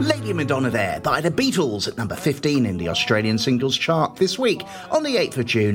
Lady Madonna there by the Beatles at number 15 in the Australian singles chart this week on the 8th of June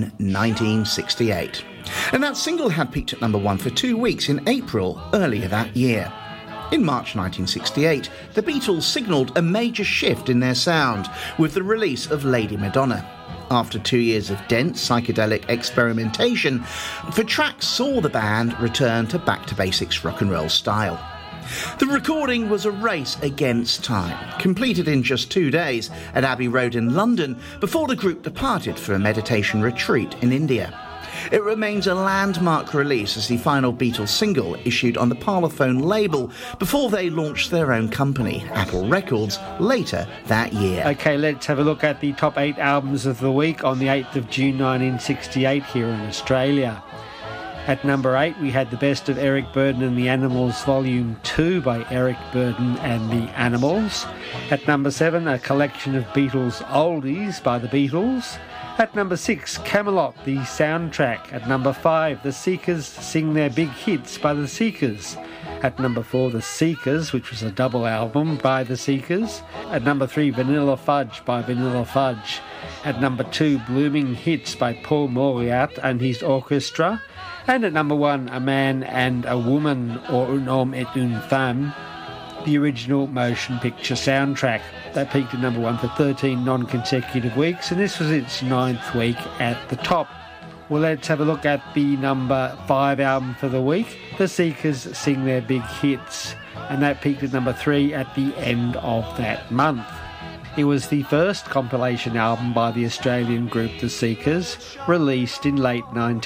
1968. And that single had peaked at number 1 for 2 weeks in April earlier that year. In March 1968, the Beatles signalled a major shift in their sound with the release of Lady Madonna. After 2 years of dense psychedelic experimentation, the track saw the band return to back-to-basics rock and roll style. The recording was a race against time, completed in just 2 days at Abbey Road in London before the group departed for a meditation retreat in India. It remains a landmark release as the final Beatles single issued on the Parlophone label before they launched their own company, Apple Records, later that year. OK, let's have a look at the top 8 albums of the week on the 8th of June 1968 here in Australia. At number 8, we had The Best of Eric Burdon and the Animals Volume 2 by Eric Burdon and the Animals. At number 7, a collection of Beatles oldies by the Beatles. At number 6, Camelot, the soundtrack. At number 5, The Seekers Sing Their Big Hits by The Seekers. At number 4, The Seekers, which was a double album by The Seekers. At number 3, Vanilla Fudge by Vanilla Fudge. At number 2, Blooming Hits by Paul Moriarty and his orchestra. And at number 1, A Man and a Woman, or Un Homme et une Femme, the original motion picture soundtrack. That peaked at number 1 for 13 non-consecutive weeks, and this was its 9th week at the top. Well, let's have a look at the number 5 album for the week, The Seekers Sing Their Big Hits, and that peaked at number 3 at the end of that month. It was the first compilation album by the Australian group The Seekers, released in late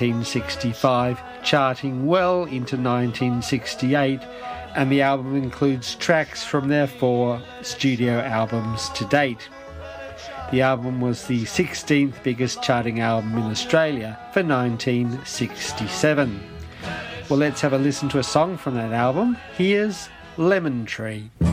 1965, charting well into 1968, and the album includes tracks from their 4 studio albums to date. The album was the 16th biggest charting album in Australia for 1967. Well, let's have a listen to a song from that album. Here's Lemon Tree.